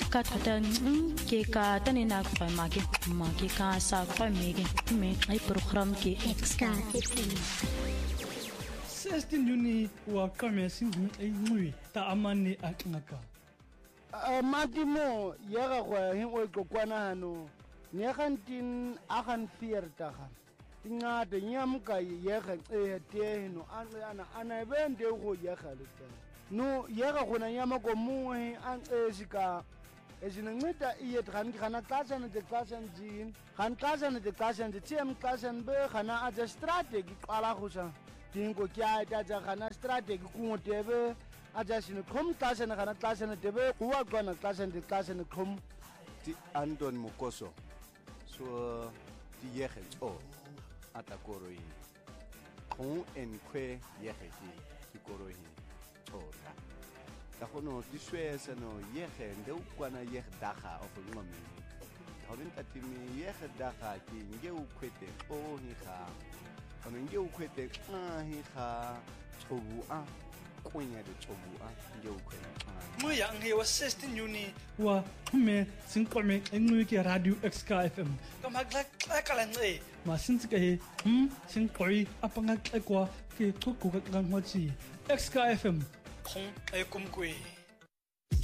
ka thata ke ka tane na kwa mage ka sa kwa mege me ai program ke Ska FM 16 Juni wa kamesi ai ngui ta amane akngaka matimo yega go hengwe kokwana hano ne gantin agan fiertaga ingade nyamka yega te no ana bende go yega leta no yega gona nyama ko muhe an esika ezinceda iye khana xashana de xashana jin khan xashana de xashana de tiem xashana be khana aja strategy qala khusa dingo kya ta khana strategy kungotebe aja sino khom xashana khana xashana debe kuwa qana xashana de xashana khom ti Anton Mokoso so ti yege o atakoroi khon en kwe yege ti koroi ora da khono di swesa no yege nde ukwana yege daga of ngomi hawin katimi yege daga ki nge ukwete o hi kha ono nge ukwete hi kha chobu a kunya de chobu a nge ukwete mo yang he was 16 Juni wa me sinqome engwe ke radio Ska FM ka magla kala nge ma sintsika he sinqoi apanga kwa ke thukku ka ngwachi Ska FM khong e kumkwe